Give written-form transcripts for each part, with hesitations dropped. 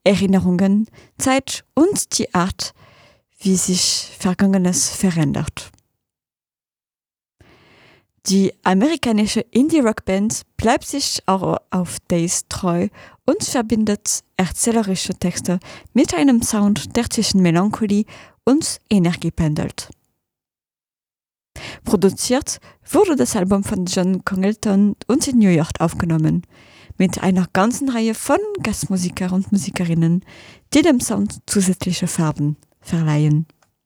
Erinnerungen, Zeit und die Art, wie sich Vergangenes verändert. Die amerikanische Indie-Rock-Band bleibt sich auch auf Days treu und verbindet erzählerische Texte mit einem Sound, der zwischen Melancholie und Energie pendelt. Produziert wurde das Album von John Congleton und in New York aufgenommen, mit einer ganzen Reihe von Gastmusiker und Musikerinnen, die dem Sound zusätzliche Farben verleihen.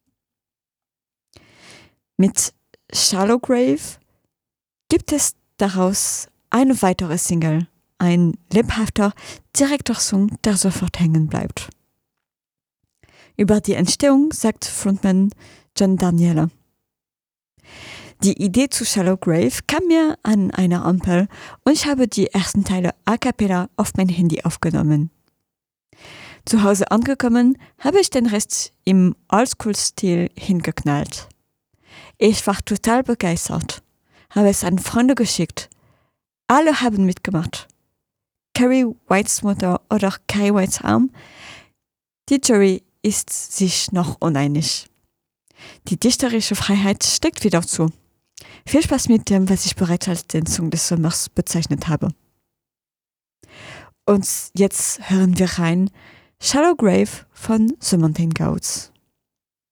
Mit Shallow Grave gibt es daraus eine weitere Single, ein lebhafter, direkter Song, der sofort hängen bleibt. Über die Entstehung sagt Frontman John Daniele: Die Idee zu Shallow Grave kam mir an einer Ampel und ich habe die ersten Teile a cappella auf mein Handy aufgenommen. Zu Hause angekommen, habe ich den Rest im Oldschool-Stil hingeknallt. Ich war total begeistert, habe es an Freunde geschickt. Alle haben mitgemacht. Carrie Whites Mutter oder Carrie Whites Arm? Die Jury ist sich noch uneinig. Die dichterische Freiheit steckt wieder zu. Viel Spaß mit dem, was ich bereits als den Song des Sommers bezeichnet habe. Und jetzt hören wir rein Shallow Grave von The Mountain Goats.